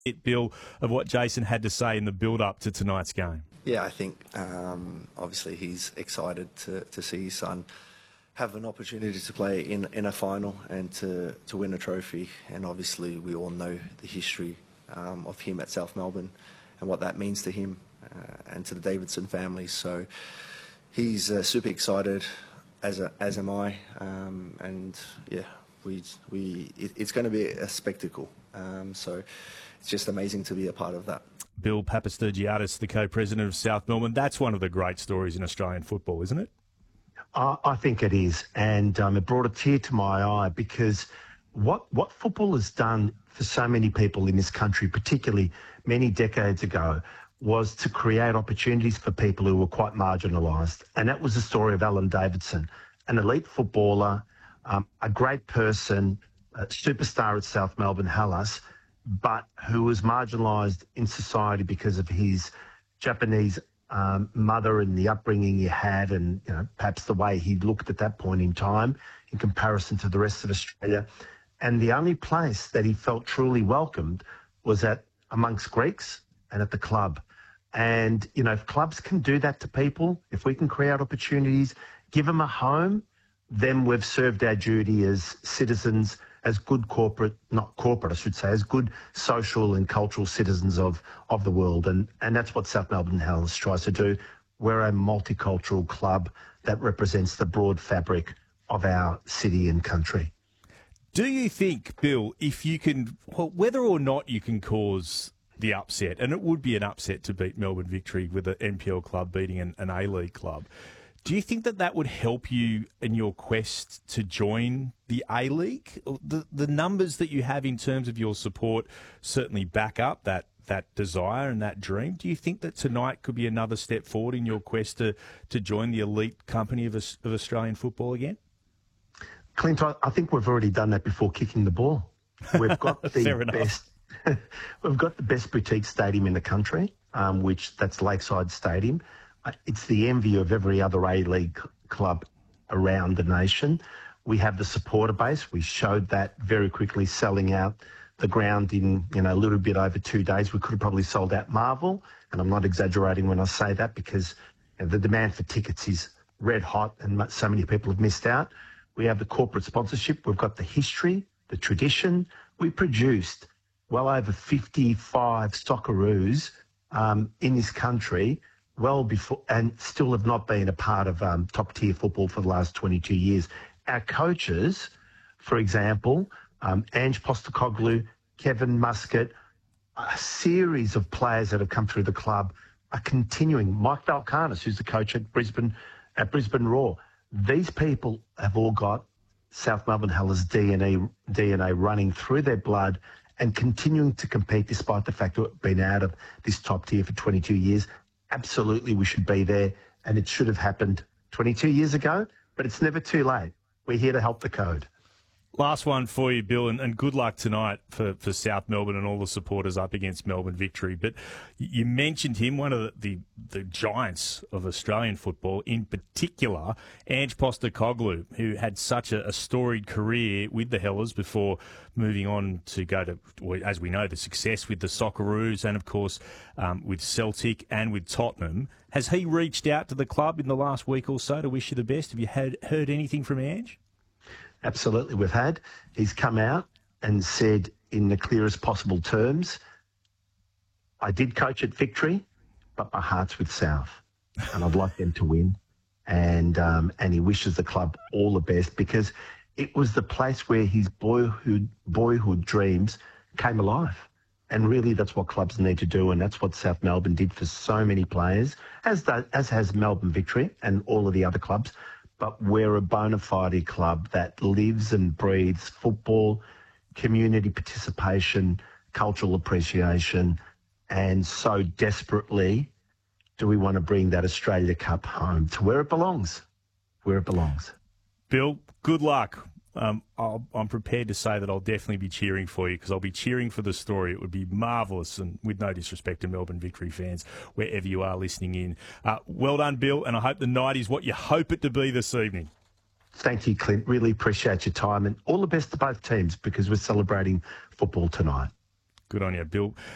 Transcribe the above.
Bill, of what Jason had to say in the build-up to tonight's game. Yeah, I think obviously he's excited to see his son have an opportunity to play in a final and to win a trophy. And obviously we all know the history of him at South Melbourne and what that means to him and to the Davidson family. So he's super excited, as am I. And yeah, it's going to be a spectacle. So it's just amazing to be a part of that. Bill Papastergiadis, the co-president of South Melbourne. That's one of the great stories in Australian football, isn't it? I think it is. And it brought a tear to my eye because what football has done for so many people in this country, particularly many decades ago, was to create opportunities for people who were quite marginalised. And that was the story of Alan Davidson, an elite footballer, a great person, a superstar at South Melbourne Hellas, but who was marginalised in society because of his Japanese mother and the upbringing he had, and perhaps the way he looked at that point in time in comparison to the rest of Australia. And the only place that he felt truly welcomed was amongst Greeks and at the club. And, if clubs can do that to people, if we can create opportunities, give them a home, then we've served our duty as citizens, as good as good social and cultural citizens of the world. And that's what South Melbourne Hellas tries to do. We're a multicultural club that represents the broad fabric of our city and country. Do you think, Bill, if you can, whether or not you can cause the upset, and it would be an upset to beat Melbourne Victory with an NPL club beating an A-League club, do you think that would help you in your quest to join the A-League? The numbers that you have in terms of your support certainly back up that desire and that dream. Do you think that tonight could be another step forward in your quest to join the elite company of Australian football again? Clint, I think we've already done that before kicking the ball. We've got the best. We've got the best boutique stadium in the country, which that's Lakeside Stadium. It's the envy of every other A-League club around the nation. We have the supporter base. We showed that very quickly, selling out the ground in a little bit over 2 days. We could have probably sold out Marvel, and I'm not exaggerating when I say that because the demand for tickets is red hot and so many people have missed out. We have the corporate sponsorship. We've got the history, the tradition. We produced well over 55 Socceroos in this country well before, and still have not been a part of top-tier football for the last 22 years. Our coaches, for example, Ange Postecoglou, Kevin Muscat, a series of players that have come through the club are continuing. Mike Valkanis, who's the coach at Brisbane Roar. These people have all got South Melbourne Hellas DNA running through their blood and continuing to compete despite the fact that we've been out of this top tier for 22 years. Absolutely, we should be there, and it should have happened 22 years ago, but it's never too late. We're here to help the code. Last one for you, Bill, and good luck tonight for South Melbourne and all the supporters up against Melbourne Victory. But you mentioned him, one of the giants of Australian football, in particular, Ange Postecoglou, who had such a storied career with the Hellas before moving on to go to, as we know, the success with the Socceroos and, of course, with Celtic and with Tottenham. Has he reached out to the club in the last week or so to wish you the best? Have you heard anything from Ange? Absolutely, we've had. He's come out and said in the clearest possible terms, I did coach at Victory, but my heart's with South, and I'd like them to win. And he wishes the club all the best because it was the place where his boyhood dreams came alive. And really, that's what clubs need to do, and that's what South Melbourne did for so many players, as has Melbourne Victory and all of the other clubs. But we're a bona fide club that lives and breathes football, community participation, cultural appreciation, and so desperately do we want to bring that Australia Cup home to where it belongs, Bill, good luck. I'm prepared to say that I'll definitely be cheering for you because I'll be cheering for the story. It would be marvellous, and with no disrespect to Melbourne Victory fans, wherever you are listening in. Well done, Bill, and I hope the night is what you hope it to be this evening. Thank you, Clint. Really appreciate your time, and all the best to both teams because we're celebrating football tonight. Good on you, Bill.